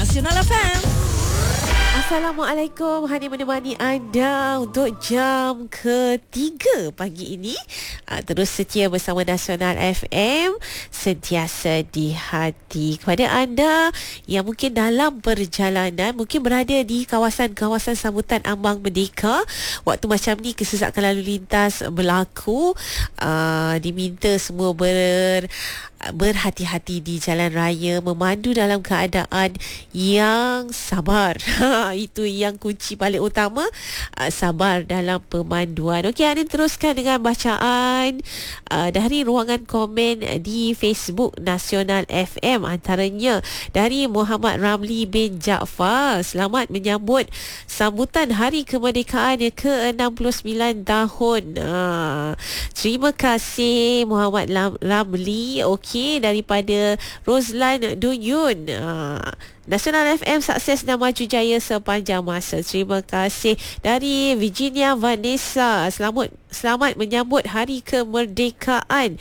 Nasional FM. Assalamualaikum, Hani menemani anda untuk jam ketiga pagi ini. Terus setia bersama Nasional FM, sentiasa di hati. Kepada anda yang mungkin dalam perjalanan, mungkin berada di kawasan-kawasan sambutan Ambang Merdeka, waktu macam ni kesesakan lalu lintas berlaku, diminta semua berhati-hati di jalan raya, memandu dalam keadaan yang sabar. Itu yang kunci paling utama, sabar dalam pemanduan. Okey, Anin teruskan dengan bacaan dari ruangan komen di Facebook Nasional FM, antaranya dari Muhammad Ramli bin Jaafar. Selamat menyambut sambutan Hari Kemerdekaan ke-69 tahun. Terima kasih Muhammad Ramli. Okey, daripada Rozlan Duyun. Nasional FM sukses dan maju jaya sepanjang masa. Terima kasih dari Virginia Vanessa. Selamat menyambut Hari Kemerdekaan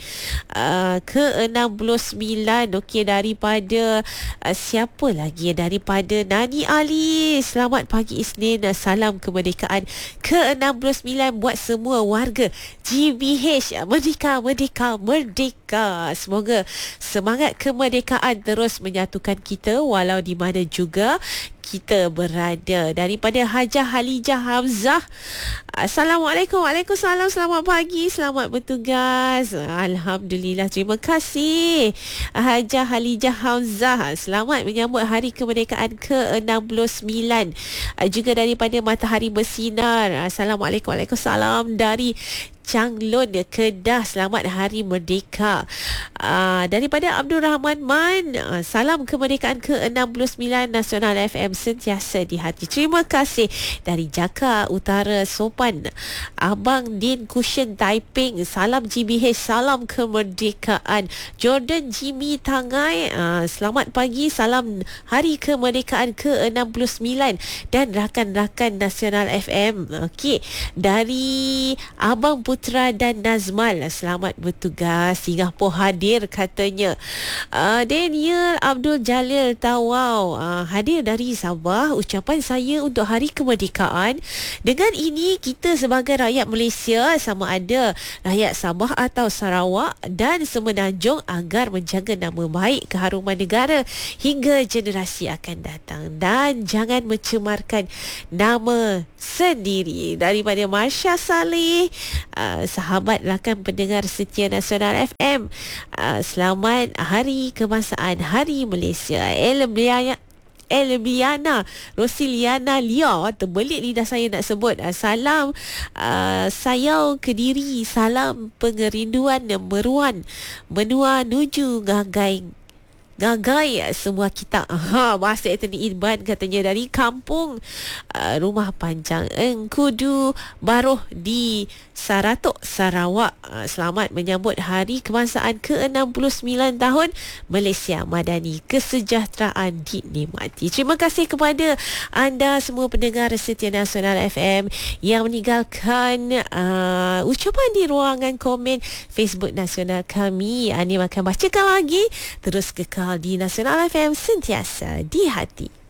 ke-69. Okey, daripada siapa lagi? Daripada Nani Ali. Selamat pagi Isnin. Salam kemerdekaan ke-69 buat semua warga GBH. Merdeka, merdeka, merdeka. Semoga semangat kemerdekaan terus menyatukan kita walau di mana juga kita berada. Daripada Hajah Halijah Hamzah. Assalamualaikum. Waalaikumsalam. Selamat pagi. Selamat bertugas. Alhamdulillah. Terima kasih Hajah Halijah Hamzah. Selamat menyambut Hari Kemerdekaan ke-69. Juga daripada Matahari Bersinar. Assalamualaikum. Waalaikumsalam. Dari Changlun, Kedah. Selamat Hari Merdeka. Daripada Abdul Rahman Man. Salam kemerdekaan ke-69, Nasional FM sentiasa di hati. Terima kasih dari Jaka Utara Sopan. Abang Din Kushen Taiping. Salam GBH, salam kemerdekaan. Jordan Jimmy Tangai. Selamat pagi, salam Hari Kemerdekaan ke-69 dan rakan-rakan Nasional FM. Okey, dari Abang Putra dan Nazmal. Selamat bertugas. Singapura hadir katanya. Daniel Abdul Jalil Tawau hadir dari Sabah. Ucapan saya untuk Hari Kemerdekaan. Dengan ini kita sebagai rakyat Malaysia, sama ada rakyat Sabah atau Sarawak dan Semenanjung, agar menjaga nama baik, keharuman negara hingga generasi akan datang dan jangan mencemarkan nama sendiri. Daripada Marsha Saleh, sahabat rakan pendengar setia Nasional FM, selamat Hari Kebangsaan, Hari Malaysia. Elbiana Rosiliana Lia, terbelit lidah saya nak sebut. Salam sayau Kediri, salam pengerinduan meruan menua nuju gagai semua kita. Bahasa Anthony Irban katanya dari kampung Rumah Panjang Engkudu Baroh di Saratok, Sarawak. Selamat menyambut Hari Kebangsaan ke-69 tahun Malaysia Madani, kesejahteraan dinikmati. Terima kasih kepada anda semua pendengar setia Nasional FM yang meninggalkan ucapan di ruangan komen Facebook Nasional kami. Ani akan bacakan lagi. Terus kekal di Nasional FM, sentiasa di hati.